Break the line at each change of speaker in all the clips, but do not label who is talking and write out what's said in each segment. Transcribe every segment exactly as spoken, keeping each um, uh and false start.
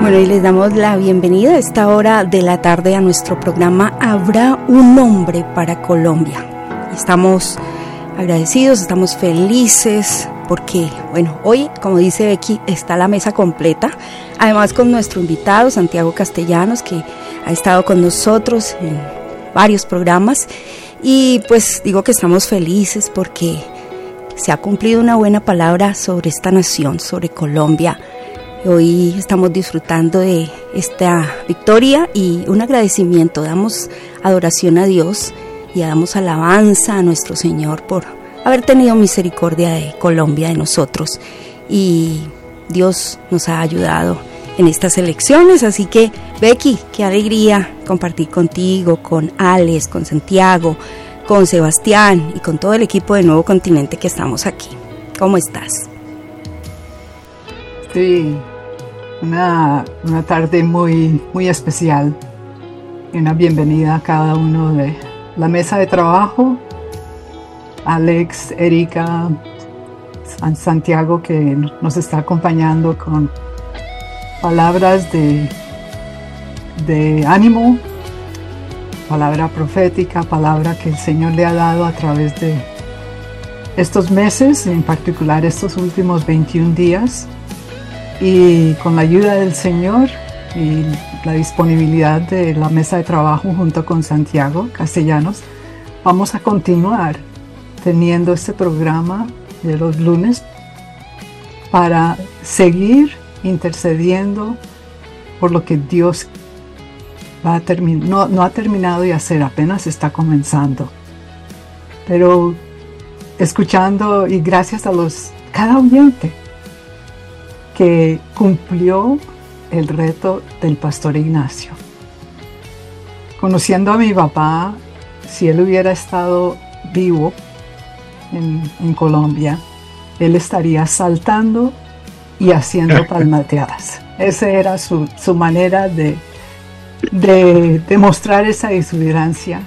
Bueno, y les damos la bienvenida a esta hora de la tarde a nuestro programa Habrá un Nombre para Colombia. Estamos agradecidos, estamos felices porque, bueno, hoy, como dice Becky, está la mesa completa. Además con nuestro invitado, Santiago Castellanos, que ha estado con nosotros en varios programas. Y pues digo que estamos felices porque se ha cumplido una buena palabra sobre esta nación, sobre Colombia. Hoy estamos disfrutando de esta victoria y un agradecimiento. Damos adoración a Dios y damos alabanza a nuestro Señor por haber tenido misericordia de Colombia, de nosotros. Y Dios nos ha ayudado en estas elecciones. Así que, Becky, qué alegría compartir contigo, con Alex, con Santiago, con Sebastián y con todo el equipo de Nuevo Continente que estamos aquí. ¿Cómo estás?
Sí. Una, una tarde muy, muy especial y una bienvenida a cada uno de la mesa de trabajo, Alex, Erika, Santiago, que nos está acompañando con palabras de, de ánimo, palabra profética, palabra que el Señor le ha dado a través de estos meses, en particular estos últimos veintiún días. Y con la ayuda del Señor y la disponibilidad de la mesa de trabajo junto con Santiago Castellanos, vamos a continuar teniendo este programa de los lunes para seguir intercediendo por lo que Dios va a terminar, no, no ha terminado de hacer, apenas está comenzando. Pero escuchando y gracias a los cada oyente que cumplió el reto del pastor Ignacio. Conociendo a mi papá, si él hubiera estado vivo en, en Colombia, él estaría saltando y haciendo palmateadas. Esa era su, su manera de, de demostrar esa exuberancia.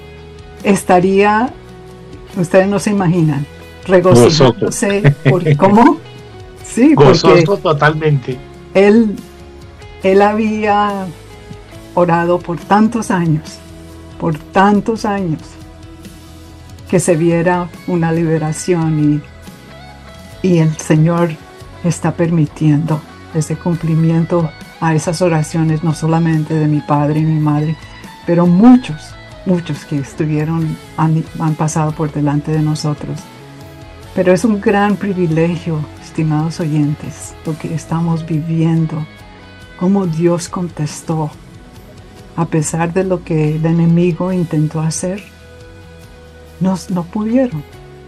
Estaría, ustedes no se imaginan, regocijándose por cómo. Sí,
gozoso totalmente.
Él, él había orado por tantos años, por tantos años, que se viera una liberación y, y el Señor está permitiendo ese cumplimiento a esas oraciones, no solamente de mi padre y mi madre, pero muchos, muchos que estuvieron, han, han pasado por delante de nosotros. Pero es un gran privilegio, estimados oyentes, lo que estamos viviendo, cómo Dios contestó, a pesar de lo que el enemigo intentó hacer, no, no pudieron,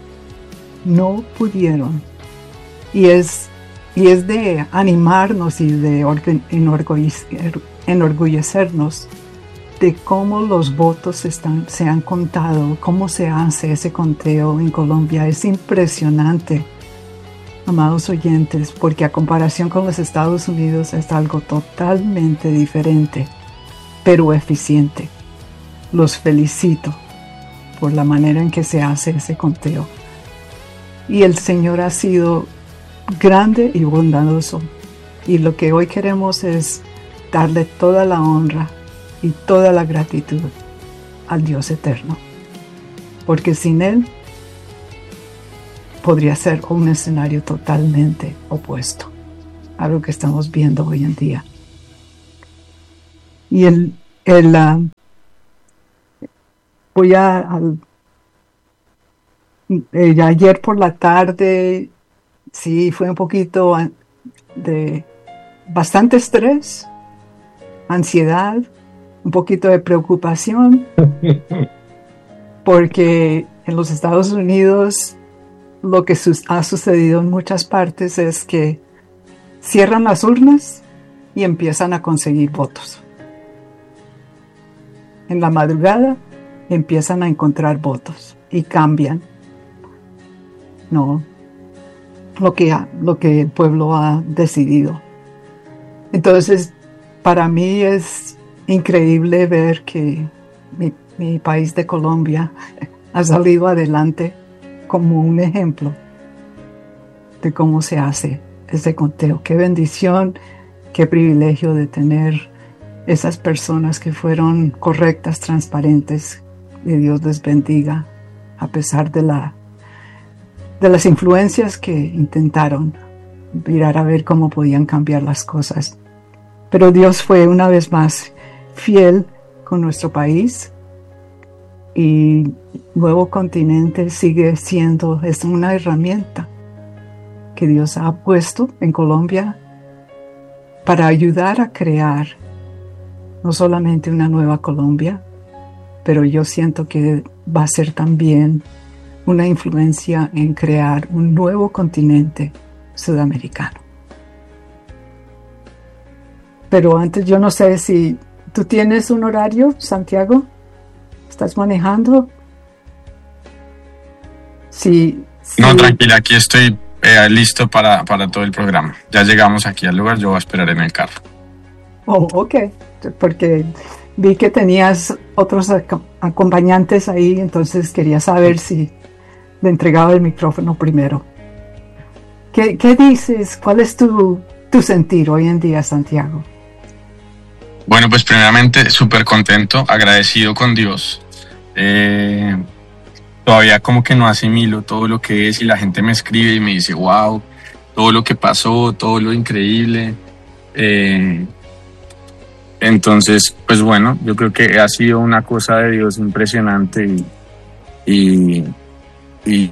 no pudieron. Y es, y es de animarnos y de enorgullecer, enorgullecernos de cómo los votos están, se han contado, cómo se hace ese conteo en Colombia. Es impresionante, amados oyentes, porque a comparación con los Estados Unidos es algo totalmente diferente, pero eficiente. Los felicito por la manera en que se hace ese conteo. Y el Señor ha sido grande y bondadoso. Y lo que hoy queremos es darle toda la honra y toda la gratitud al Dios eterno, porque sin Él podría ser un escenario totalmente opuesto a lo que estamos viendo hoy en día. Y el, el uh, voy a, al, eh, ayer por la tarde, sí, fue un poquito de bastante estrés, ansiedad, un poquito de preocupación, porque en los Estados Unidos lo que su- ha sucedido en muchas partes es que cierran las urnas y empiezan a conseguir votos. En la madrugada empiezan a encontrar votos y cambian, ¿no?, lo que, ha, lo que el pueblo ha decidido. Entonces, para mí es increíble ver que mi, mi país de Colombia ha salido adelante como un ejemplo de cómo se hace ese conteo. Qué bendición qué privilegio de tener esas personas que fueron correctas, transparentes. Y Dios les bendiga a pesar de, la, de las influencias que intentaron mirar a ver cómo podían cambiar las cosas. Pero Dios fue una vez más fiel con nuestro país y Nuevo Continente sigue siendo, es una herramienta que Dios ha puesto en Colombia para ayudar a crear no solamente una nueva Colombia, pero yo siento que va a ser también una influencia en crear un nuevo continente sudamericano. Pero antes, yo no sé si tú tienes un horario, Santiago, ¿estás manejando? Sí. sí.
No, tranquila, aquí estoy eh, listo para, para todo el programa. Ya llegamos aquí al lugar, yo voy a esperar en el carro.
Oh, ok, porque vi que tenías otros ac- acompañantes ahí, entonces quería saber si le entregaba el micrófono primero. ¿Qué, qué dices? ¿Cuál es tu, tu sentir hoy en día, Santiago?
Bueno, pues primeramente súper contento, agradecido con Dios. Eh, todavía como que no asimilo todo lo que es y la gente me escribe y me dice, wow, todo lo que pasó, todo lo increíble. Eh, entonces, pues bueno, yo creo que ha sido una cosa de Dios impresionante y... y, y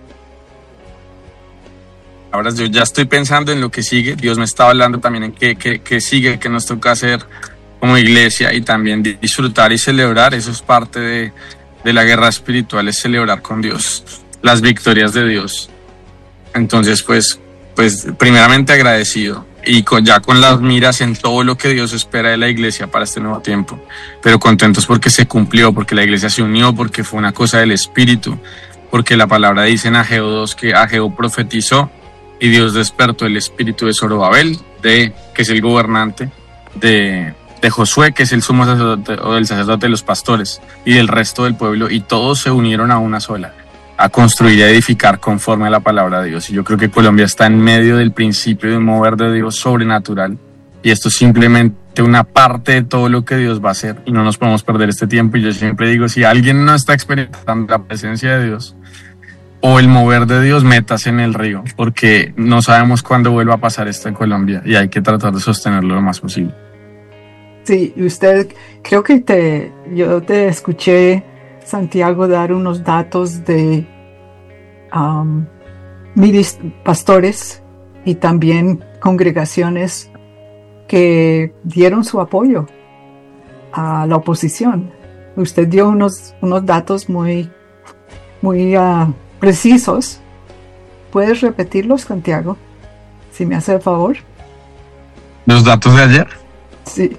ahora yo ya estoy pensando en lo que sigue. Dios me está hablando también en qué, qué, qué sigue, qué nos toca hacer como iglesia y también disfrutar y celebrar. Eso es parte de, de la guerra espiritual, es celebrar con Dios las victorias de Dios. Entonces, pues, pues primeramente agradecido y con, ya con las miras en todo lo que Dios espera de la iglesia para este nuevo tiempo, pero contentos porque se cumplió, porque la iglesia se unió, porque fue una cosa del Espíritu, porque la palabra dice en Ageo dos que Ageo profetizó y Dios despertó el espíritu de Zorobabel, de, que es el gobernante, de, de Josué, que es el sumo sacerdote o el sacerdote de los pastores, y del resto del pueblo, y todos se unieron a una sola, a construir y a edificar conforme a la palabra de Dios. Y yo creo que Colombia está en medio del principio de un mover de Dios sobrenatural, y esto es simplemente una parte de todo lo que Dios va a hacer, y no nos podemos perder este tiempo. Y yo siempre digo, si alguien no está experimentando la presencia de Dios, o el mover de Dios, métase en el río, porque no sabemos cuándo vuelva a pasar esto en Colombia y hay que tratar de sostenerlo lo más posible.
Sí, usted, creo que te, yo te escuché, Santiago, dar unos datos de um, miris, pastores y también congregaciones que dieron su apoyo a la oposición. Usted dio unos, unos datos muy, muy uh, precisos. ¿Puedes repetirlos, Santiago? Si me hace el favor.
¿Los datos de ayer?
Sí.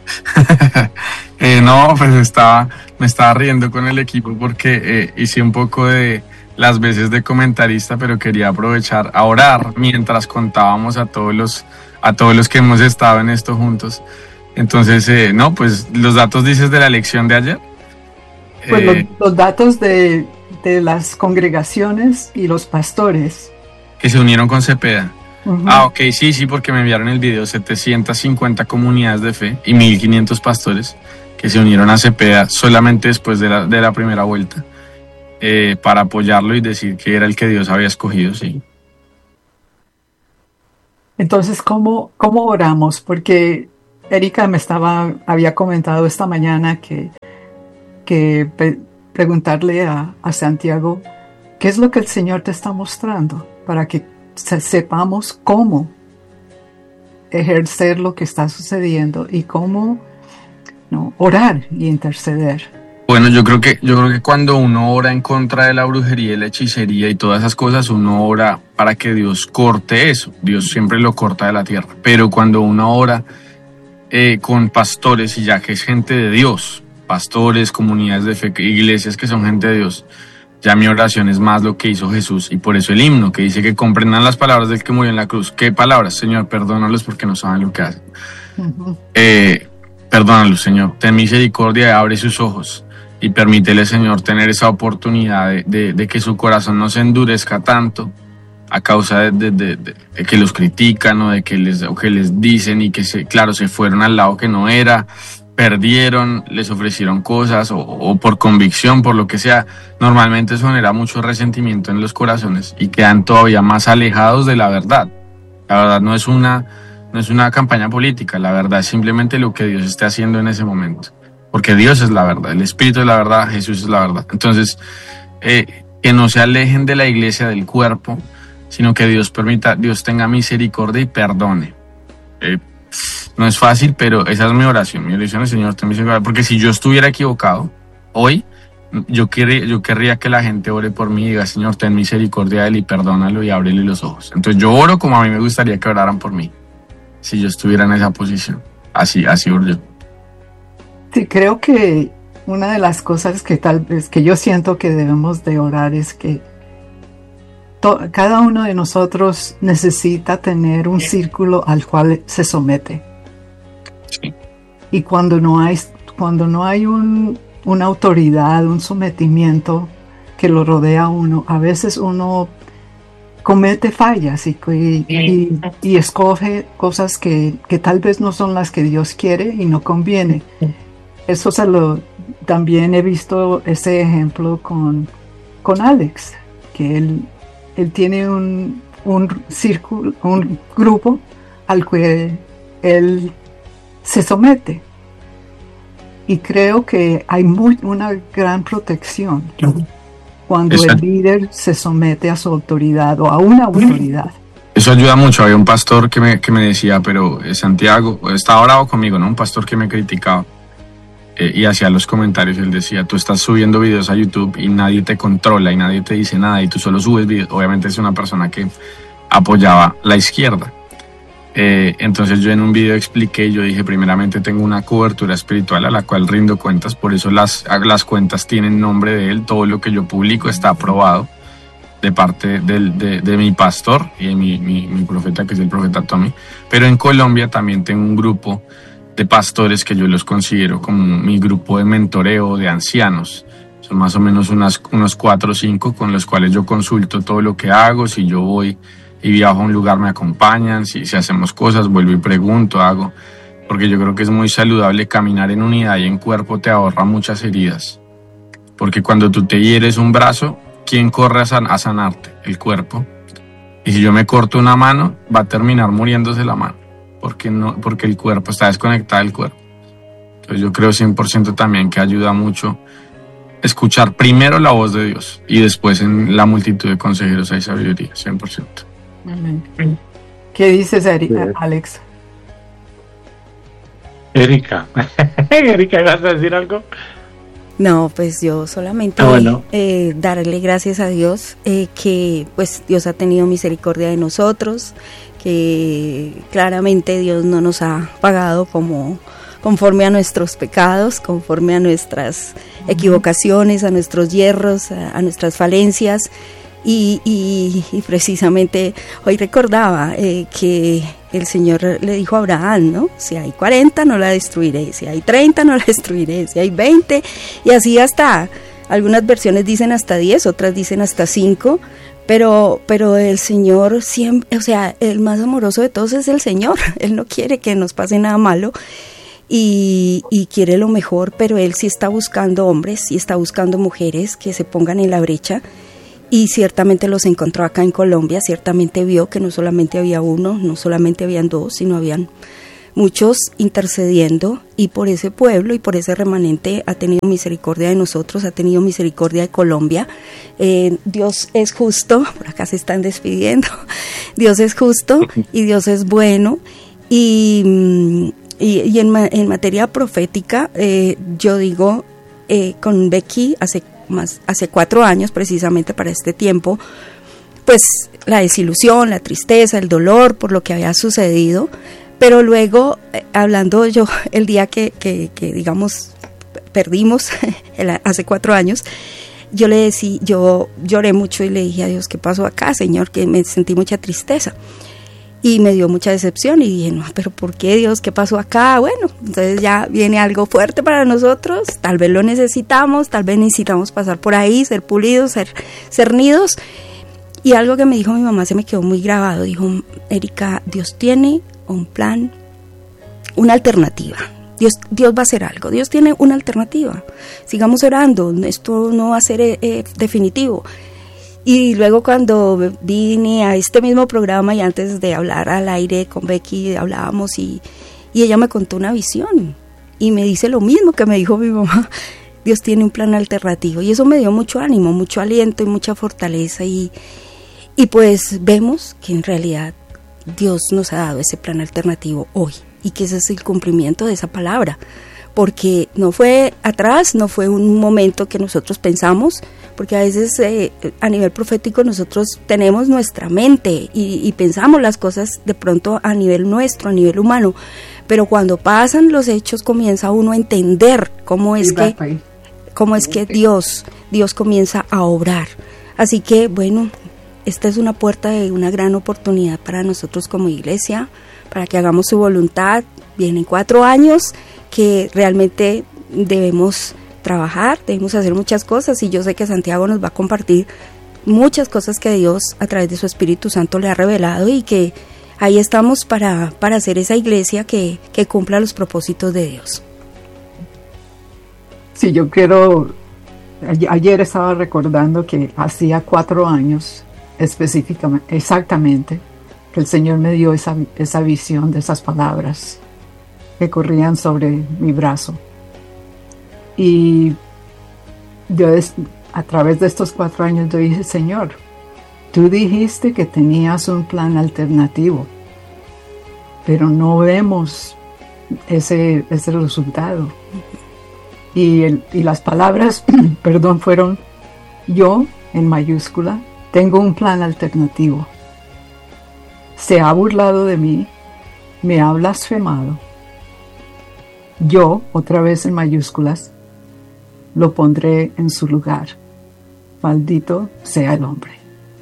eh, no, pues estaba, me estaba riendo con el equipo porque eh, hice un poco de las veces de comentarista, pero quería aprovechar a orar mientras contábamos a todos los, a todos los que hemos estado en esto juntos. Entonces, eh, no, pues los datos dices de la elección de ayer.
Pues
eh,
los, los datos de de las congregaciones y los pastores
que se unieron con Cepeda.
Uh-huh.
Ah, ok, sí, sí, porque me enviaron el video, setecientas cincuenta comunidades de fe y mil quinientos pastores que se unieron a Cepeda solamente después de la, de la primera vuelta eh, para apoyarlo y decir que era el que Dios había escogido, sí.
Entonces, ¿cómo, cómo oramos? Porque Erika me estaba, había comentado esta mañana que, que pe- preguntarle a, a Santiago qué es lo que el Señor te está mostrando para que se, sepamos cómo ejercer lo que está sucediendo y cómo no orar y interceder.
Bueno, yo creo que yo creo que cuando uno ora en contra de la brujería y la hechicería y todas esas cosas, uno ora para que Dios corte eso. Dios siempre lo corta de la tierra. Pero cuando uno ora eh, con pastores y ya que es gente de Dios, pastores, comunidades de fe, iglesias que son gente de Dios, ya mi oración es más lo que hizo Jesús, y por eso el himno que dice que comprendan las palabras del que murió en la cruz. ¿Qué palabras? Señor, perdónalos porque no saben lo que hacen. Uh-huh. Eh, perdónalos, Señor, ten misericordia y abre sus ojos y permítele, Señor, tener esa oportunidad de, de, de que su corazón no se endurezca tanto a causa de, de, de, de, de que los critican o de que les, o que les dicen y que, se, claro, se fueron al lado que no era, perdieron, les ofrecieron cosas o, o por convicción, por lo que sea. Normalmente eso genera mucho resentimiento en los corazones y quedan todavía más alejados de la verdad. La verdad no es una, no es una campaña política, la verdad es simplemente lo que Dios esté haciendo en ese momento. Porque Dios es la verdad, el Espíritu es la verdad, Jesús es la verdad. Entonces, eh, que no se alejen de la iglesia, del cuerpo, sino que Dios permita, Dios tenga misericordia y perdone. Eh, no es fácil, pero esa es mi oración. Mi oración es, Señor, ten misericordia. Porque si yo estuviera equivocado hoy, yo, querría, yo querría que la gente ore por mí y diga, Señor, ten misericordia de él y perdónalo y ábrele los ojos. Entonces yo oro como a mí me gustaría que oraran por mí, si yo estuviera en esa posición. Así, así oro yo.
Sí, creo que una de las cosas que tal vez que yo siento que debemos de orar es que to, cada uno de nosotros necesita tener un círculo al cual se somete.
Sí.
Y cuando no hay, cuando no hay un, una autoridad, un sometimiento que lo rodea a uno, a veces uno comete fallas y, y, y, y escoge cosas que, que tal vez no son las que Dios quiere y no conviene. Eso se lo, también he visto ese ejemplo con, con Alex, que él, él tiene un, un círculo, un grupo al que él se somete. Y creo que hay muy, una gran protección cuando Exacto. el líder se somete a su autoridad o a una autoridad.
Eso ayuda mucho. Había un pastor que me, que me decía, pero Santiago, estaba bravo conmigo, ¿no? Un pastor que me criticaba. Y hacía los comentarios, él decía, tú estás subiendo videos a YouTube y nadie te controla y nadie te dice nada y tú solo subes videos. Obviamente es una persona que apoyaba la izquierda. Eh, entonces yo en un video expliqué, yo dije, primeramente tengo una cobertura espiritual a la cual rindo cuentas, por eso las, las cuentas tienen nombre de él, todo lo que yo publico está aprobado de parte del, de, de mi pastor y de mi, mi, mi profeta, que es el profeta Tommy. Pero en Colombia también tengo un grupo de pastores que yo los considero como mi grupo de mentoreo de ancianos. Son más o menos unas, unos cuatro o cinco con los cuales yo consulto todo lo que hago. Si yo voy y viajo a un lugar me acompañan, si, si hacemos cosas vuelvo y pregunto, hago, porque yo creo que es muy saludable caminar en unidad y en cuerpo te ahorra muchas heridas. Porque cuando tú te hieres un brazo, ¿quién corre a, san, a sanarte? El cuerpo. Y si yo me corto una mano, va a terminar muriéndose la mano. Porque, no, porque el cuerpo está desconectado del cuerpo. Entonces yo creo cien por ciento también que ayuda mucho escuchar primero la voz de Dios y después en la multitud de consejeros hay sabiduría, cien por ciento.
Amén. ¿Qué dices, Erika, sí. Alex?
Erika, Erika, ¿vas a decir algo?
No, pues yo solamente
ah, bueno.
eh, darle gracias a Dios eh, que pues Dios ha tenido misericordia de nosotros, que claramente Dios no nos ha pagado como conforme a nuestros pecados, conforme a nuestras equivocaciones, a nuestros hierros, a, a nuestras falencias. Y, y, y precisamente hoy recordaba eh, que el Señor le dijo a Abraham, ¿no? Si hay cuarenta no la destruiré, si hay treinta no la destruiré, si hay veinte, y así hasta, algunas versiones dicen hasta diez, otras dicen hasta cinco, pero, pero el Señor siempre, o sea, el más amoroso de todos es el Señor. Él no quiere que nos pase nada malo y, y quiere lo mejor, pero Él sí está buscando hombres, sí está buscando mujeres que se pongan en la brecha. Y ciertamente los encontró acá en Colombia, ciertamente vio que no solamente había uno, no solamente habían dos, sino habían muchos intercediendo, y por ese pueblo y por ese remanente ha tenido misericordia de nosotros, ha tenido misericordia de Colombia. Eh, Dios es justo, por acá se están despidiendo, Dios es justo y Dios es bueno, y, y, y en, en materia profética, eh, yo digo, eh, con Becky hace más hace cuatro años precisamente para este tiempo, pues la desilusión, la tristeza, el dolor por lo que había sucedido, pero luego eh, hablando yo el día que, que, que digamos perdimos el, hace cuatro años, yo le decía, yo lloré mucho y le dije a Dios, ¿qué pasó acá, Señor? Que me sentí mucha tristeza. Y me dio mucha decepción y dije, no, pero ¿por qué, Dios? ¿Qué pasó acá? Bueno, entonces ya viene algo fuerte para nosotros, tal vez lo necesitamos, tal vez necesitamos pasar por ahí, ser pulidos, ser cernidos. Y algo que me dijo mi mamá se me quedó muy grabado. Dijo, Erika, Dios tiene un plan, una alternativa. Dios, Dios va a hacer algo. Dios tiene una alternativa. Sigamos orando. Esto no va a ser eh, definitivo. Y luego cuando vine a este mismo programa y antes de hablar al aire con Becky, hablábamos y, y ella me contó una visión. Y me dice lo mismo que me dijo mi mamá. Dios tiene un plan alternativo. Y eso me dio mucho ánimo, mucho aliento y mucha fortaleza. Y, y pues vemos que en realidad Dios nos ha dado ese plan alternativo hoy. Y que ese es el cumplimiento de esa palabra. Porque no fue atrás, no fue un momento que nosotros pensamos, porque a veces eh, a nivel profético nosotros tenemos nuestra mente y, y pensamos las cosas de pronto a nivel nuestro, a nivel humano, pero cuando pasan los hechos comienza uno a entender cómo es que, cómo es que Dios, Dios comienza a obrar. Así que bueno, esta es una puerta de una gran oportunidad para nosotros como iglesia, para que hagamos su voluntad. Vienen cuatro años que realmente debemos trabajar, debemos hacer muchas cosas, y yo sé que Santiago nos va a compartir muchas cosas que Dios a través de su Espíritu Santo le ha revelado, y que ahí estamos para, para hacer esa iglesia que, que cumpla los propósitos de Dios.
Sí, yo quiero, ayer estaba recordando que hacía cuatro años específicamente, exactamente, que el Señor me dio esa, esa visión de esas palabras que corrían sobre mi brazo. Y yo a través de estos cuatro años yo dije, Señor, tú dijiste que tenías un plan alternativo, pero no vemos ese, ese resultado. Y, el, y las palabras, perdón, fueron, yo, en mayúscula, tengo un plan alternativo. Se ha burlado de mí, me ha blasfemado. Yo, otra vez en mayúsculas, lo pondré en su lugar. Maldito sea el hombre.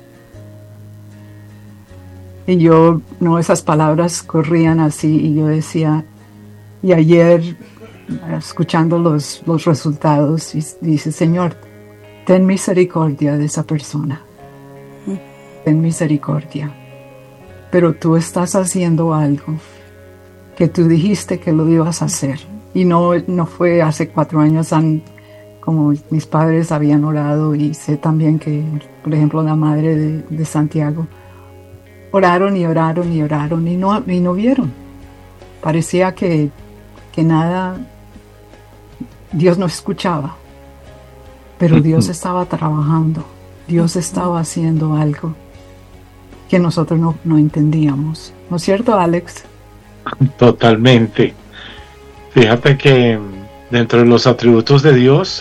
Y yo, no, esas palabras corrían así, y yo decía, y ayer, escuchando los, los resultados, y, dice, Señor, ten misericordia de esa persona. Ten misericordia. Pero tú estás haciendo algo que tú dijiste que lo ibas a hacer. Y no, no fue hace cuatro años, han, como mis padres habían orado, y sé también que, por ejemplo, la madre de, de Santiago, oraron y oraron y oraron y no, y no vieron. Parecía que, que nada, Dios no escuchaba. Pero Dios estaba trabajando, Dios estaba haciendo algo que nosotros no, no entendíamos. ¿No es cierto, Alex?
Totalmente. Fíjate que dentro de los atributos de Dios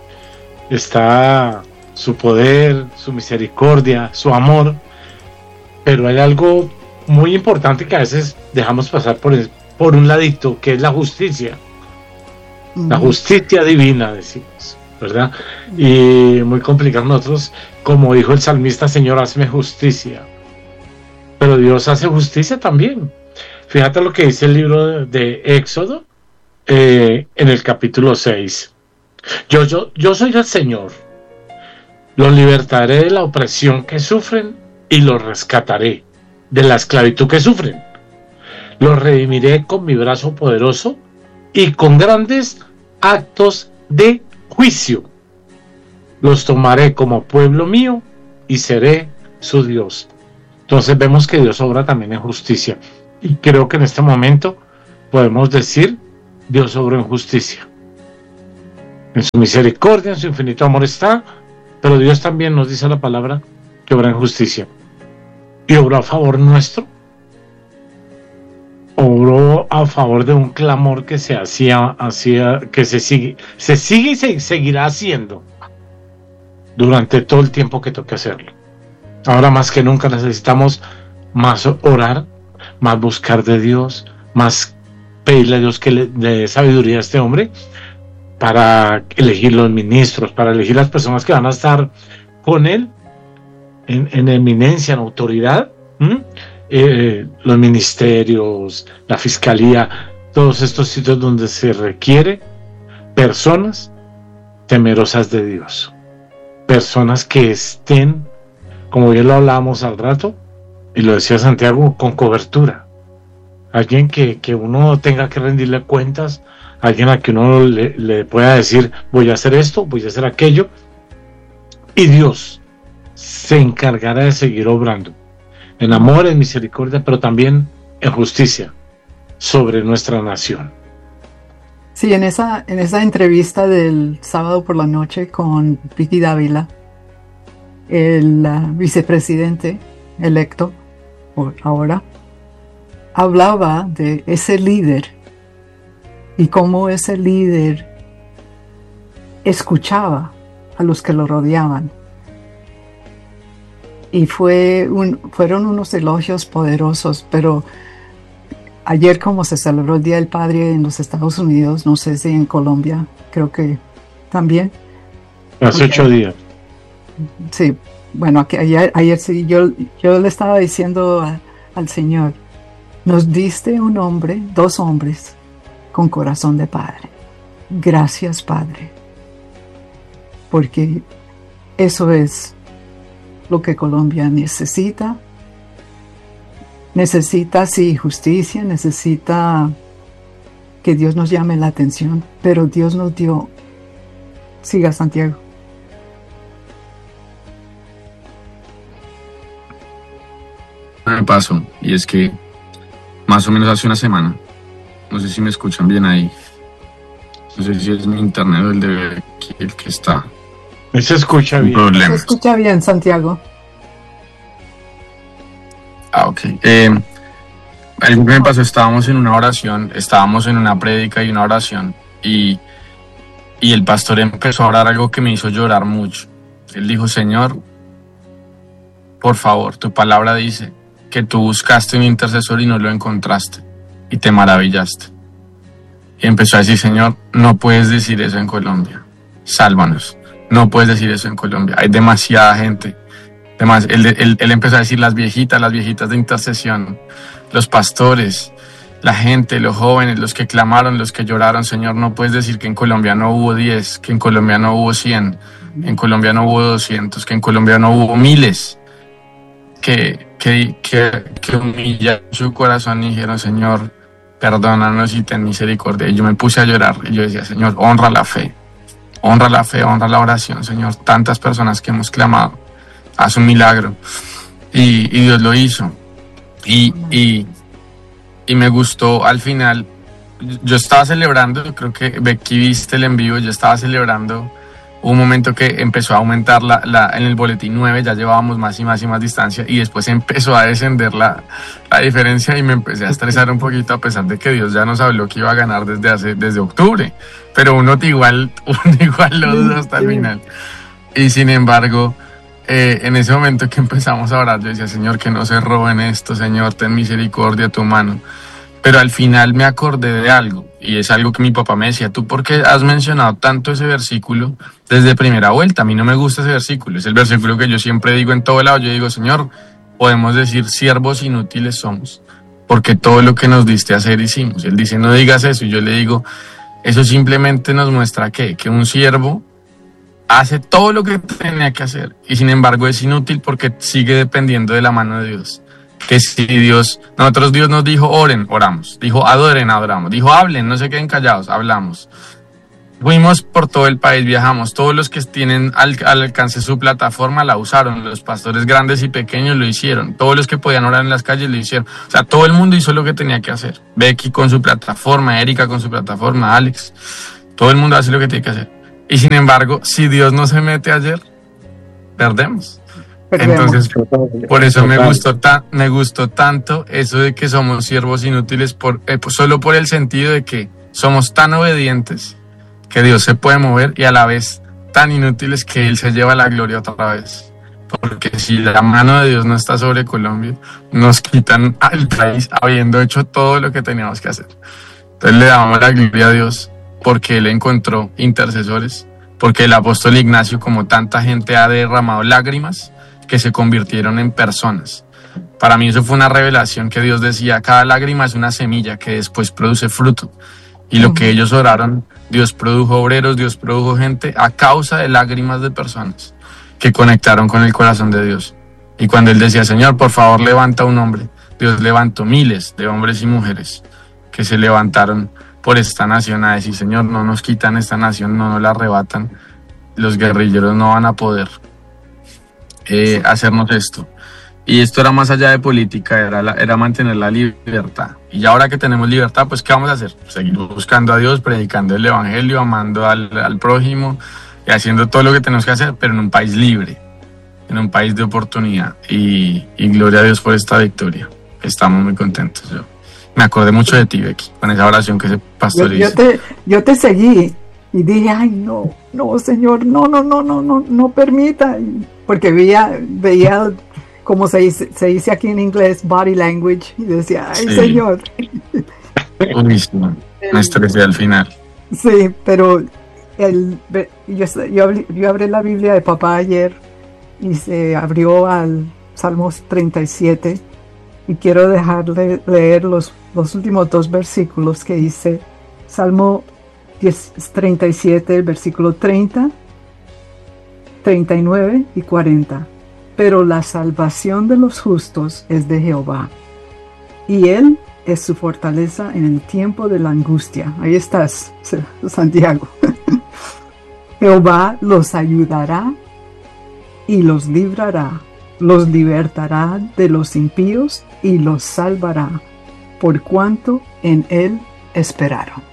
está su poder, su misericordia, su amor, pero hay algo muy importante que a veces dejamos pasar por, el, por un ladito, que es la justicia. Uh-huh. La justicia divina, decimos, ¿verdad? Y muy complicado nosotros, como dijo el salmista, Señor, hazme justicia. Pero Dios hace justicia también. Fíjate lo que dice el libro de, de Éxodo, eh, en el capítulo seis. Yo, yo, yo soy el Señor. Los libertaré de la opresión que sufren y los rescataré de la esclavitud que sufren. Los redimiré con mi brazo poderoso y con grandes actos de juicio. Los tomaré como pueblo mío y seré su Dios. Entonces vemos que Dios obra también en justicia. Y creo que en este momento podemos decir, Dios obró en justicia. En su misericordia, en su infinito amor está, pero Dios también nos dice la palabra que obra en justicia. Y obró a favor nuestro. Obró a favor de un clamor que se hacía, hacía, que se sigue, se sigue y se seguirá haciendo durante todo el tiempo que toque hacerlo. Ahora más que nunca necesitamos más orar, más buscar de Dios, más pedirle a Dios que le dé sabiduría a este hombre para elegir los ministros, para elegir las personas que van a estar con él en, en eminencia, en autoridad, eh, los ministerios, la fiscalía, todos estos sitios donde se requiere personas temerosas de Dios, personas que estén como bien lo hablábamos al rato, y lo decía Santiago, con cobertura. Alguien que, que uno tenga que rendirle cuentas, alguien a que uno le, le pueda decir, voy a hacer esto, voy a hacer aquello, y Dios se encargará de seguir obrando en amor, en misericordia, pero también en justicia sobre nuestra nación.
Sí, en esa, en esa entrevista del sábado por la noche con Vicky Dávila, el uh, vicepresidente electo por ahora, hablaba de ese líder y cómo ese líder escuchaba a los que lo rodeaban. Y fue un, fueron unos elogios poderosos, pero ayer, como se celebró el Día del Padre en los Estados Unidos, no sé si en Colombia, creo que también.
Hace ocho días.
Sí, bueno, que ayer, ayer sí, yo, yo le estaba diciendo a, al Señor, nos diste un hombre, dos hombres, con corazón de padre. Gracias, Padre. Porque eso es lo que Colombia necesita. Necesita, sí, justicia, necesita que Dios nos llame la atención, pero Dios nos dio... Siga, Santiago.
Me pasó, y es que más o menos hace una semana, no sé si me escuchan bien ahí, no sé si es mi internet o el de aquí, el que está.
Se escucha bien.
Problemas.
Se escucha bien, Santiago.
Ah, ok. Eh, algo que me pasó, estábamos en una oración, estábamos en una prédica y una oración, y, y el pastor empezó a orar algo que me hizo llorar mucho. Él dijo, Señor, por favor, tu palabra dice que tú buscaste un intercesor y no lo encontraste, y te maravillaste. Y empezó a decir, Señor, no puedes decir eso en Colombia, sálvanos, no puedes decir eso en Colombia, hay demasiada gente. Además, él, él, él empezó a decir las viejitas, las viejitas de intercesión, los pastores, la gente, los jóvenes, los que clamaron, los que lloraron. Señor, no puedes decir que en Colombia no hubo diez, que en Colombia no hubo cien, en Colombia no hubo doscientos, que en Colombia no hubo miles, que, que, que, que humillaron su corazón y dijeron, Señor, perdónanos y ten misericordia. Y yo me puse a llorar y yo decía, Señor, honra la fe, honra la fe, honra la oración, Señor. Tantas personas que hemos clamado, haz un milagro. Y, y Dios lo hizo. Y, y, y me gustó al final. Yo estaba celebrando, creo que Becky viste el en vivo, yo estaba celebrando un momento que empezó a aumentar la, la, en el boletín nueve, ya llevábamos más y más y más distancia, y después empezó a descender la, la diferencia y me empecé a estresar un poquito, a pesar de que Dios ya nos habló que iba a ganar desde hace desde octubre, pero uno igual, uno igual lo duda hasta el final. Y sin embargo, eh, en ese momento que empezamos a orar, yo decía, Señor, que no se roben esto, Señor, ten misericordia, tu mano. Pero al final me acordé de algo, y es algo que mi papá me decía, ¿tú por qué has mencionado tanto ese versículo desde primera vuelta? A mí no me gusta ese versículo, es el versículo que yo siempre digo en todo lado. Yo digo, Señor, podemos decir, siervos inútiles somos, porque todo lo que nos diste a hacer hicimos. Él dice, no digas eso, y yo le digo, eso simplemente nos muestra ¿qué? Que un siervo hace todo lo que tenía que hacer, y sin embargo es inútil porque sigue dependiendo de la mano de Dios. Que si Dios, nosotros Dios nos dijo oren, oramos, dijo adoren, adoramos, dijo hablen, no se queden callados, hablamos. Fuimos por todo el país, viajamos, todos los que tienen al, al alcance su plataforma la usaron, los pastores grandes y pequeños lo hicieron, todos los que podían orar en las calles lo hicieron, o sea, todo el mundo hizo lo que tenía que hacer. Becky con su plataforma, Erika con su plataforma, Alex, todo el mundo hace lo que tiene que hacer. Y sin embargo, si Dios no se mete ayer, perdemos. Entonces, por eso me gustó, ta- me gustó tanto eso de que somos siervos inútiles, por, eh, pues solo por el sentido de que somos tan obedientes que Dios se puede mover, y a la vez tan inútiles que Él se lleva la gloria otra vez. Porque si la mano de Dios no está sobre Colombia, nos quitan al país habiendo hecho todo lo que teníamos que hacer. Entonces le damos la gloria a Dios porque Él encontró intercesores, porque el apóstol Ignacio, como tanta gente, ha derramado lágrimas que se convirtieron en personas. Para mí eso fue una revelación, que Dios decía, cada lágrima es una semilla que después produce fruto. Y lo que ellos oraron, Dios produjo obreros, Dios produjo gente a causa de lágrimas de personas que conectaron con el corazón de Dios. Y cuando él decía, Señor, por favor, levanta un hombre, Dios levantó miles de hombres y mujeres que se levantaron por esta nación a decir, Señor, no nos quitan esta nación, no nos la arrebatan, los guerrilleros no van a poder eh, hacernos esto. Y esto era más allá de política, era, la, era mantener la libertad. Y ahora que tenemos libertad, pues ¿qué vamos a hacer? Seguir buscando a Dios, predicando el evangelio, amando al, al prójimo y haciendo todo lo que tenemos que hacer, pero en un país libre, en un país de oportunidad. Y, y gloria a Dios por esta victoria. Estamos muy contentos. Yo me acordé mucho de ti, Becky, con esa oración que ese pastor
yo,
hizo.
Yo te, yo te seguí y dije, ay, no, no, Señor, no, no, no, no, no, no permita. Porque veía, veía como se dice, se dice aquí en inglés, body language, y decía, ay, sí. Señor.
Uy, sí, me estresé al final.
Sí, pero el, yo, yo, yo abrí la Biblia de papá ayer y se abrió al Salmos treinta y siete y quiero dejarle leer los, los últimos dos versículos que dice Salmo treinta y siete, versículo treinta, treinta y nueve y cuarenta. Pero la salvación de los justos es de Jehová, y Él es su fortaleza en el tiempo de la angustia. Ahí estás, Santiago. Jehová los ayudará y los librará, los libertará de los impíos y los salvará, por cuanto en Él esperaron.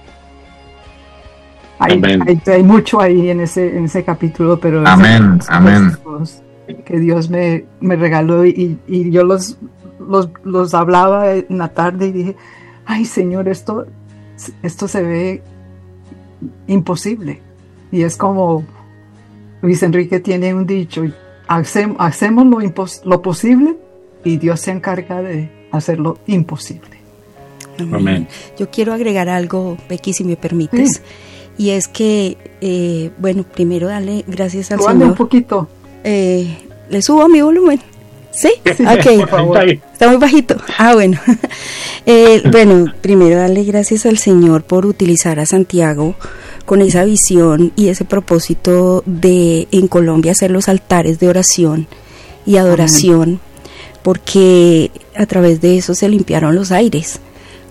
Hay, hay, hay mucho ahí en ese, en ese capítulo, pero
amén, amén.
Que Dios me, me regaló y, y yo los, los, los hablaba en la tarde y dije, ay Señor, esto, esto se ve imposible. Y es como Luis Enrique tiene un dicho, hacemos, hacemos lo, impos, lo posible y Dios se encarga de hacer lo imposible.
Amén. Amén. Yo quiero agregar algo, Becky, si me permites, sí. Y es que, eh, bueno, primero darle gracias al
Suave
Señor.
un poquito.
Eh, ¿Le subo mi volumen? ¿Sí? Ok, por favor. Está muy bajito. Ah, bueno. eh, bueno, primero darle gracias al Señor por utilizar a Santiago con esa visión y ese propósito de en Colombia hacer los altares de oración y adoración, Amén. Porque a través de eso se limpiaron los aires.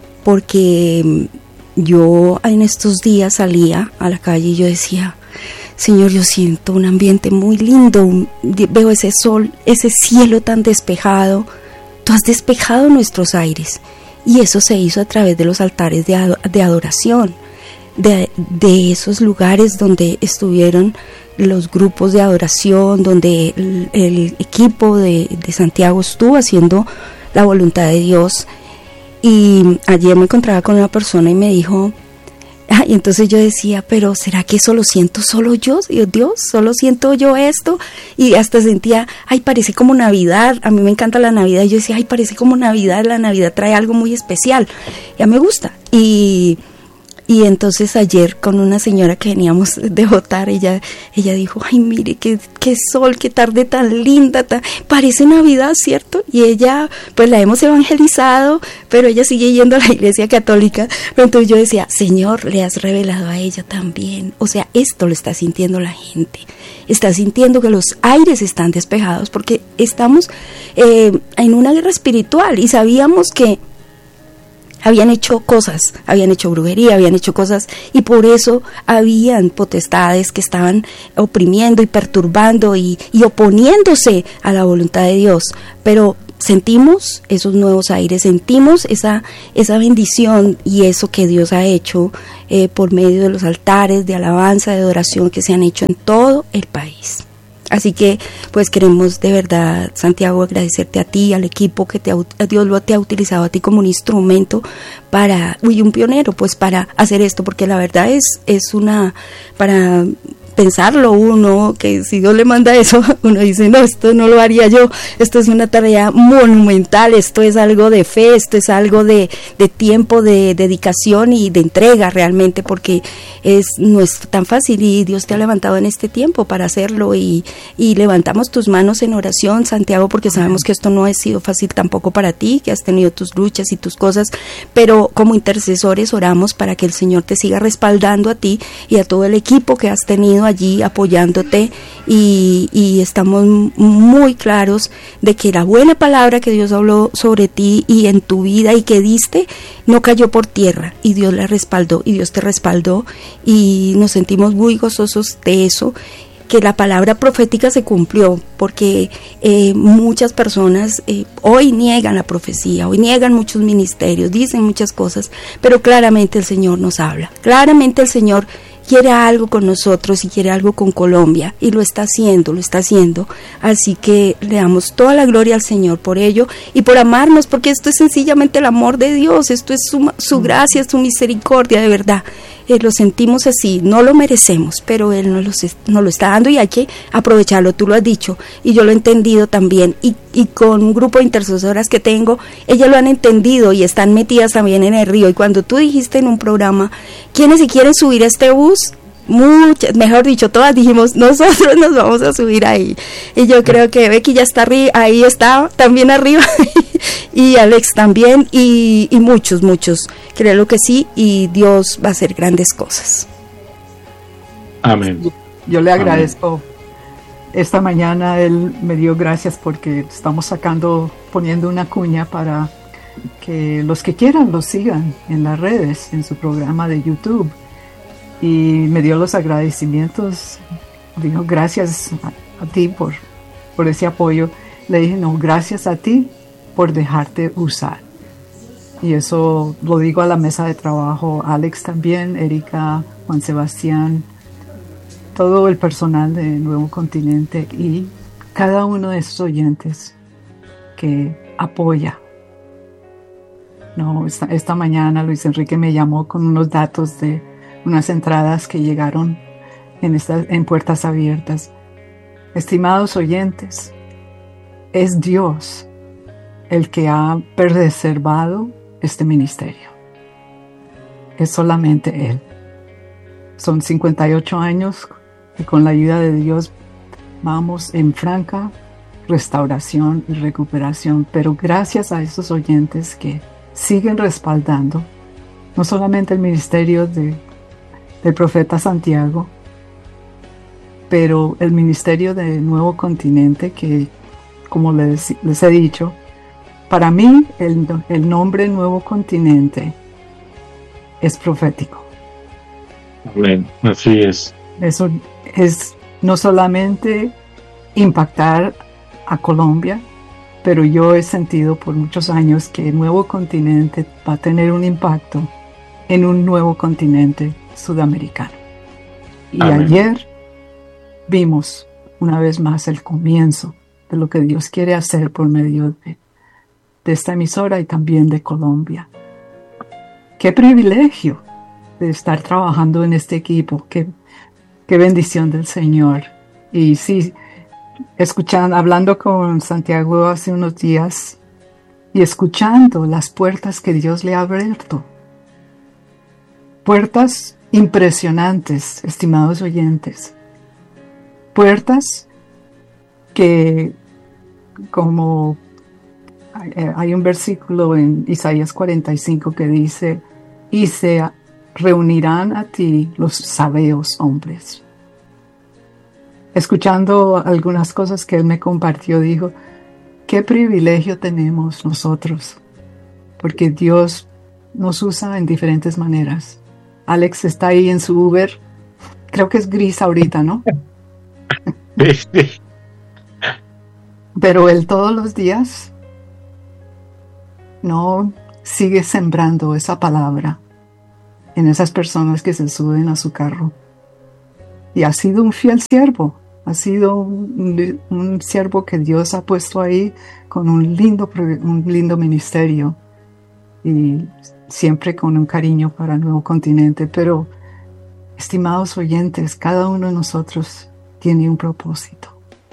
Porque yo en estos días salía a la calle y yo decía, Señor, yo siento un ambiente muy lindo, veo ese sol, ese cielo tan despejado. Tú has despejado nuestros aires y eso se hizo a través de los altares de, ad- de adoración, de, de esos lugares donde estuvieron los grupos de adoración, donde el, el equipo de, de Santiago estuvo haciendo la voluntad de Dios. Y ayer me encontraba con una persona y me dijo, ah, y entonces yo decía, pero ¿será que eso lo siento solo yo? Dios, ¿solo siento yo esto? Y hasta sentía, ay, parece como Navidad, a mí me encanta la Navidad, y yo decía, ay, parece como Navidad, la Navidad trae algo muy especial, ya me gusta. Y, y entonces ayer con una señora que veníamos de votar, ella, ella dijo, ay, mire, qué, qué sol, qué tarde tan linda, tan, parece Navidad, ¿cierto? Y ella, pues la hemos evangelizado, pero ella sigue yendo a la iglesia católica. Pero entonces yo decía, Señor, le has revelado a ella también. O sea, esto lo está sintiendo la gente. Está sintiendo que los aires están despejados porque estamos eh, en una guerra espiritual y sabíamos que habían hecho cosas, habían hecho brujería, habían hecho cosas y por eso habían potestades que estaban oprimiendo y perturbando y, y oponiéndose a la voluntad de Dios, pero sentimos esos nuevos aires, sentimos esa, esa bendición y eso que Dios ha hecho eh, por medio de los altares de alabanza, de adoración que se han hecho en todo el país. Así que pues queremos de verdad, Santiago, agradecerte a ti, al equipo que te ha, Dios lo te ha utilizado a ti como un instrumento para, uy, un pionero pues para hacer esto, porque la verdad es, es una, para pensarlo uno, que si Dios le manda eso, uno dice, no, esto no lo haría yo, esto es una tarea monumental, esto es algo de fe, esto es algo de, de tiempo, de dedicación y de entrega realmente, porque es, no es tan fácil y Dios te ha levantado en este tiempo para hacerlo y, y levantamos tus manos en oración, Santiago, porque sabemos que esto no ha sido fácil tampoco para ti, que has tenido tus luchas y tus cosas, pero como intercesores oramos para que el Señor te siga respaldando a ti y a todo el equipo que has tenido allí apoyándote y, y estamos muy claros de que la buena palabra que Dios habló sobre ti y en tu vida y que diste no cayó por tierra y Dios la respaldó y Dios te respaldó y nos sentimos muy gozosos de eso, que la palabra profética se cumplió, porque eh, muchas personas eh, hoy niegan la profecía, hoy niegan muchos ministerios, dicen muchas cosas, pero claramente el Señor nos habla, claramente el Señor quiere algo con nosotros y quiere algo con Colombia y lo está haciendo, lo está haciendo, así que le damos toda la gloria al Señor por ello y por amarnos, porque esto es sencillamente el amor de Dios, esto es su, su gracia, su misericordia, de verdad. Eh, lo sentimos así, no lo merecemos, pero Él nos, los, nos lo está dando y hay que aprovecharlo, tú lo has dicho, y yo lo he entendido también, y, y con un grupo de intercesoras que tengo, ellas lo han entendido y están metidas también en el río, y cuando tú dijiste en un programa, ¿quiénes se quieren subir a este bus? Muchas, mejor dicho, todas dijimos, nosotros nos vamos a subir ahí, y yo creo que Becky ya está arriba, ahí está, también arriba, y Alex también, y, y muchos, muchos, creo que sí, y Dios va a hacer grandes cosas.
Amén.
Yo, yo le agradezco. Amén. Esta mañana él me dio gracias porque estamos sacando, poniendo una cuña para que los que quieran lo sigan en las redes, en su programa de YouTube. Y me dio los agradecimientos, dijo gracias a, a ti por, por ese apoyo. Le dije, no, gracias a ti por dejarte usar. Y eso lo digo a la mesa de trabajo, Alex también, Erika, Juan Sebastián, todo el personal de Nuevo Continente y cada uno de esos oyentes que apoya. No, esta, esta mañana Luis Enrique me llamó con unos datos de unas entradas que llegaron en, esta, en Puertas Abiertas. Estimados oyentes, es Dios el que ha preservado este ministerio. Es solamente Él. Son cincuenta y ocho años y con la ayuda de Dios vamos en franca restauración y recuperación, pero gracias a esos oyentes que siguen respaldando no solamente el ministerio de del profeta Santiago, pero el ministerio de Nuevo Continente, que como les, les he dicho, para mí el, el nombre Nuevo Continente es profético.
Amén, así es.
Eso es no solamente impactar a Colombia, pero yo he sentido por muchos años que el Nuevo Continente va a tener un impacto en un nuevo continente sudamericano. Y Amén. Ayer vimos una vez más el comienzo de lo que Dios quiere hacer por medio de, de esta emisora y también de Colombia. Qué privilegio de estar trabajando en este equipo, qué, qué bendición del Señor. Y sí, escuchando, hablando con Santiago hace unos días y escuchando las puertas que Dios le ha abierto, puertas impresionantes, estimados oyentes. Puertas que, como hay un versículo en Isaías cuarenta y cinco que dice, y se reunirán a ti los sabeos hombres. Escuchando algunas cosas que él me compartió, dijo, qué privilegio tenemos nosotros, porque Dios nos usa en diferentes maneras. Alex está ahí en su Uber, creo que es gris ahorita, ¿no? Pero él todos los días no sigue sembrando esa palabra en esas personas que se suben a su carro. Y ha sido un fiel siervo, ha sido un, un siervo que Dios ha puesto ahí con un lindo, un lindo ministerio. Y siempre con un cariño para el Nuevo Continente, pero estimados oyentes, cada uno de nosotros tiene un propósito.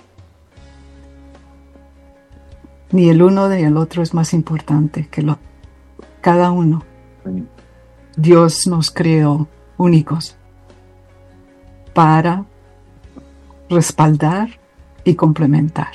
Ni el uno ni el otro es más importante que lo, cada uno. Dios nos creó únicos para respaldar y complementar.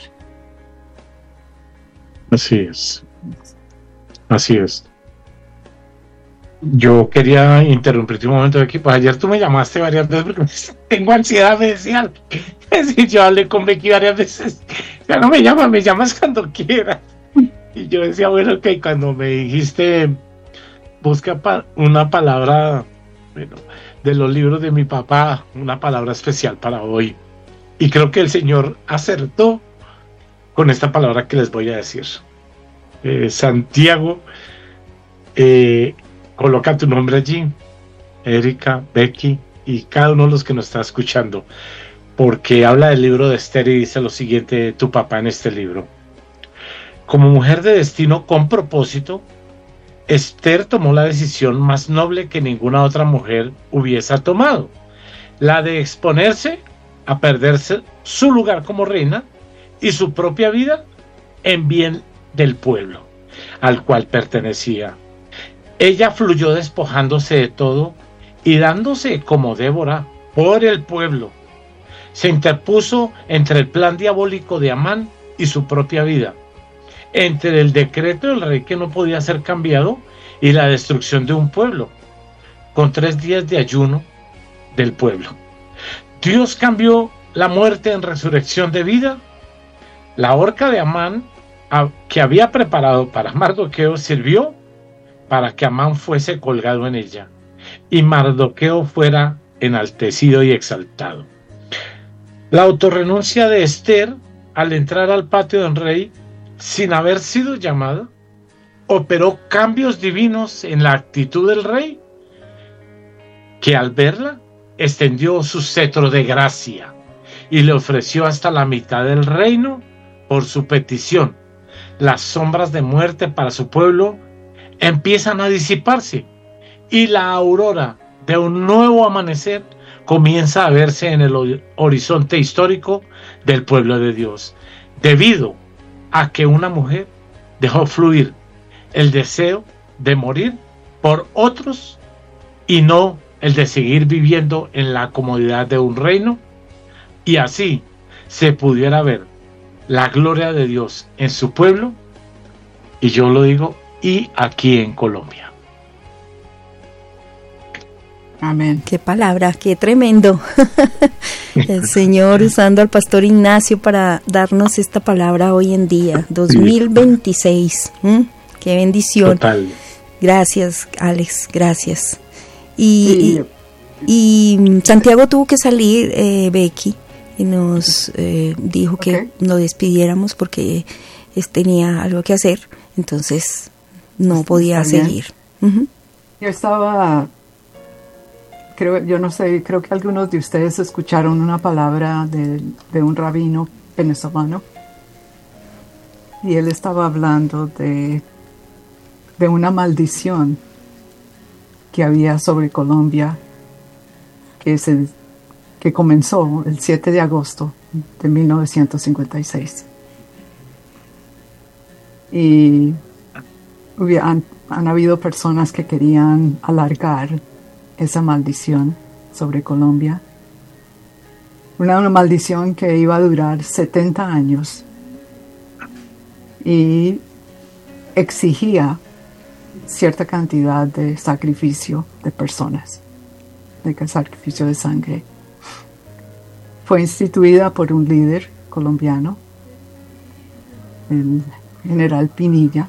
Así es. Así es. Yo quería interrumpirte un momento aquí, pues ayer tú me llamaste varias veces porque tengo ansiedad, me decían. Sí, yo hablé con Becky varias veces, ya no me llamas, me llamas cuando quieras. Y yo decía, bueno, ok, cuando me dijiste, busca pa- una palabra, bueno, de los libros de mi papá, una palabra especial para hoy. Y creo que el Señor acertó con esta palabra que les voy a decir. Eh, Santiago, eh, coloca tu nombre allí, Erika, Becky y cada uno de los que nos está escuchando, porque habla del libro de Esther y dice lo siguiente de tu papá en este libro. Como mujer de destino con propósito, Esther tomó la decisión más noble que ninguna otra mujer hubiese tomado, la de exponerse a perderse su lugar como reina y su propia vida en bien del pueblo al cual pertenecía. Ella fluyó despojándose de todo y dándose como Débora por el pueblo. Se interpuso entre el plan diabólico de Amán y su propia vida, entre el decreto del rey que no podía ser cambiado y la destrucción de un pueblo, con tres días de ayuno del pueblo. Dios cambió la muerte en resurrección de vida. La horca de Amán, que había preparado para Mardoqueo, sirvió para que Amán fuese colgado en ella y Mardoqueo fuera enaltecido y exaltado. La autorrenuncia de Esther al entrar al patio del rey sin haber sido llamada operó cambios divinos en la actitud del rey, que al verla extendió su cetro de gracia y le ofreció hasta la mitad del reino por su petición. Las sombras de muerte para su pueblo empiezan a disiparse y la aurora de un nuevo amanecer comienza a verse en el horizonte histórico del pueblo de Dios, debido a que una mujer dejó fluir el deseo de morir por otros y no el de seguir viviendo en la comodidad de un reino, y así se pudiera ver la gloria de Dios en su pueblo, y yo lo digo, y aquí en Colombia.
Amén.
Qué palabra, qué tremendo. El Señor usando al pastor Ignacio para darnos esta palabra hoy en día, dos mil veintiséis. ¿Mm? Qué bendición.
Total.
Gracias, Alex, gracias. Y, y, y Santiago tuvo que salir, eh, Becky, y nos eh, dijo que okay. nos despidiéramos porque es, tenía algo que hacer, entonces no podía seguir. Uh-huh.
Yo estaba... Creo, yo no sé, creo que algunos de ustedes escucharon una palabra de, de un rabino venezolano y él estaba hablando de, de una maldición que había sobre Colombia que, se, que comenzó el siete de agosto de mil novecientos cincuenta y seis. Y hubiera, han, han habido personas que querían alargar esa maldición sobre Colombia, una, una maldición que iba a durar setenta años y exigía cierta cantidad de sacrificio de personas, de sacrificio de sangre. Fue instituida por un líder colombiano, el general Pinilla,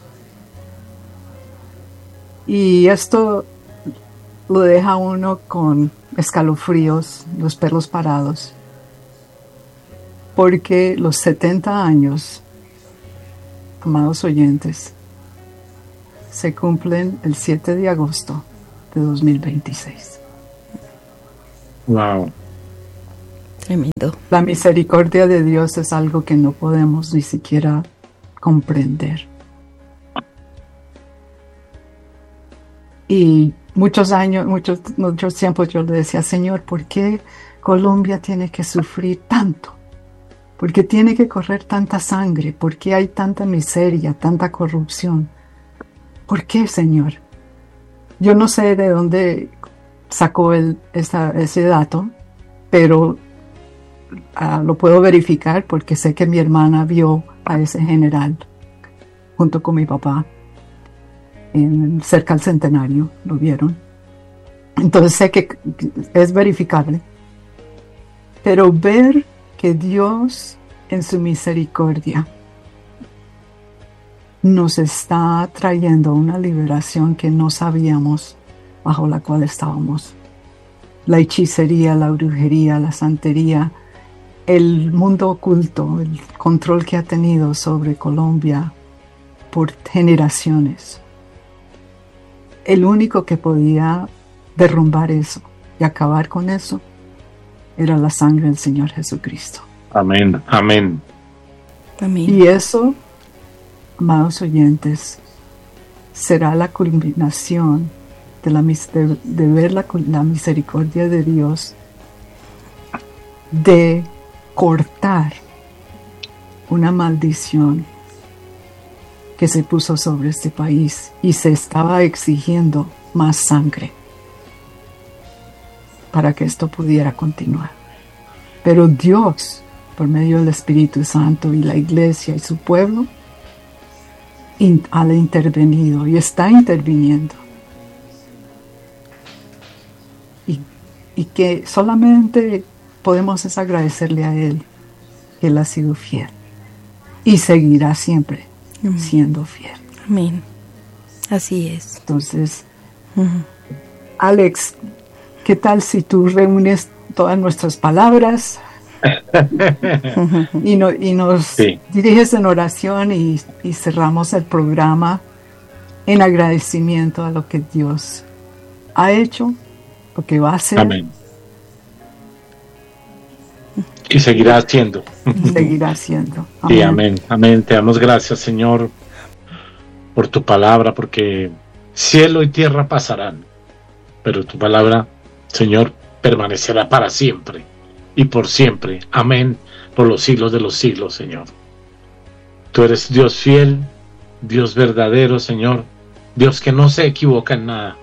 y esto lo deja uno con escalofríos, los pelos parados, porque los setenta años, amados oyentes, se cumplen el siete de agosto de dos mil veintiséis.
Wow.
Tremendo.
La misericordia de Dios es algo que no podemos ni siquiera comprender. Y muchos años, muchos, muchos tiempos yo le decía, Señor, ¿por qué Colombia tiene que sufrir tanto? ¿Por qué tiene que correr tanta sangre? ¿Por qué hay tanta miseria, tanta corrupción? ¿Por qué, Señor? Yo no sé de dónde sacó el, esa, ese dato, pero uh, lo puedo verificar porque sé que mi hermana vio a ese general junto con mi papá. en, cerca del Centenario, lo vieron. Entonces sé que es verificable. Pero ver que Dios en su misericordia nos está trayendo una liberación que no sabíamos bajo la cual estábamos. La hechicería, la brujería, la santería, el mundo oculto, el control que ha tenido sobre Colombia por generaciones. El único que podía derrumbar eso y acabar con eso era la sangre del Señor Jesucristo.
Amén, amén.
Amén.
Y eso, amados oyentes, será la culminación de, la, de, de ver la, la misericordia de Dios, de cortar una maldición que se puso sobre este país y se estaba exigiendo más sangre para que esto pudiera continuar. Pero Dios, por medio del Espíritu Santo y la Iglesia y su pueblo, in, ha intervenido y está interviniendo. Y, y que solamente podemos es agradecerle a Él que Él ha sido fiel y seguirá siempre Amén. Siendo fiel.
Amén. Así es.
Entonces, uh-huh. Alex, ¿qué tal si tú reúnes todas nuestras palabras y, no, y nos sí. diriges en oración y, y cerramos el programa en agradecimiento a lo que Dios ha hecho, lo que va a hacer?
Amén. Y seguirá haciendo.
Seguirá haciendo.
Amén. Sí, amén. Amén. Te damos gracias, Señor, por tu palabra, porque cielo y tierra pasarán, pero tu palabra, Señor, permanecerá para siempre y por siempre. Amén. Por los siglos de los siglos, Señor. Tú eres Dios fiel, Dios verdadero, Señor, Dios que no se equivoca en nada.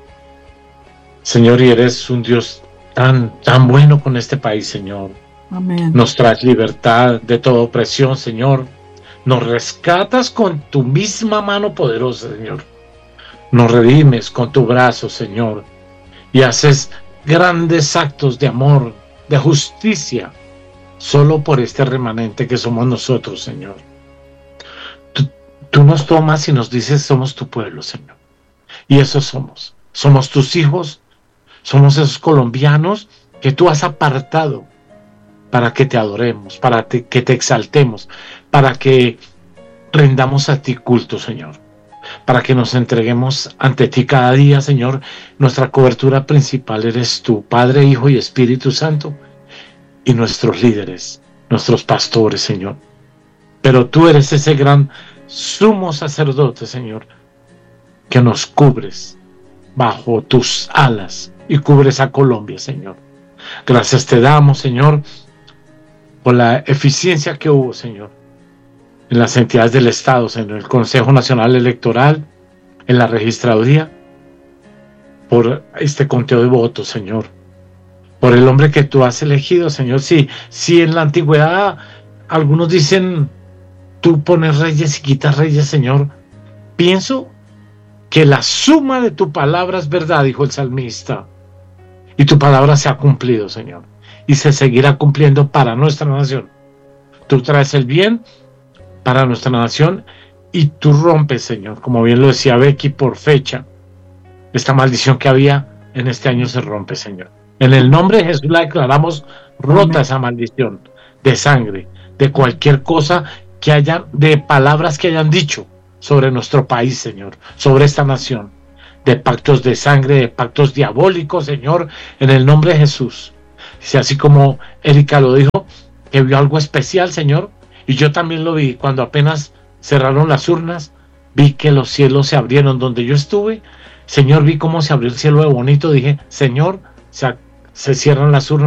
Señor, y eres un Dios tan, tan bueno con este país, Señor.
Amén.
Nos traes libertad de toda opresión, Señor. Nos rescatas con tu misma mano poderosa, Señor. Nos redimes con tu brazo, Señor. Y haces grandes actos de amor, de justicia, solo por este remanente que somos nosotros, Señor. Tú, tú nos tomas y nos dices, somos tu pueblo, Señor. Y eso somos. Somos tus hijos. Somos esos colombianos que tú has apartado para que te adoremos, para te, que te exaltemos, para que rendamos a ti culto, Señor, para que nos entreguemos ante ti cada día, Señor. Nuestra cobertura principal eres tú, Padre, Hijo y Espíritu Santo, y nuestros líderes, nuestros pastores, Señor. Pero tú eres ese gran sumo sacerdote, Señor, que nos cubres bajo tus alas y cubres a Colombia, Señor. Gracias te damos, Señor, por la eficiencia que hubo, Señor, en las entidades del Estado, en el Consejo Nacional Electoral, en la registraduría, por este conteo de votos, Señor, por el hombre que tú has elegido, Señor. Sí, sí, en la antigüedad algunos dicen, tú pones reyes y quitas reyes, Señor. Pienso que la suma de tu palabra es verdad, dijo el salmista, y tu palabra se ha cumplido, Señor, y se seguirá cumpliendo para nuestra nación. Tú traes el bien para nuestra nación y tú rompes, Señor, como bien lo decía Becky, por fecha, esta maldición que había en este año se rompe, Señor. En el nombre de Jesús la declaramos rota. Amén. Esa maldición de sangre, de cualquier cosa que haya, de palabras que hayan dicho sobre nuestro país, Señor, sobre esta nación, de pactos de sangre, de pactos diabólicos, Señor, en el nombre de Jesús. Si así como Erika lo dijo, que vio algo especial, Señor, y yo también lo vi cuando apenas cerraron las urnas, vi que los cielos se abrieron donde yo estuve, Señor, vi cómo se abrió el cielo de bonito, dije, Señor, se, se cierran las urnas